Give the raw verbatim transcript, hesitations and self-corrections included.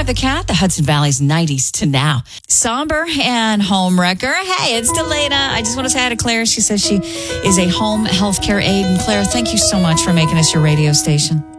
the Cat, the Hudson Valley's nineties to now. Somber and homewrecker. Hey, it's Delana. I just want to say hi to Claire. She says she is a home health care aide. And Claire, thank you so much for making us your radio station.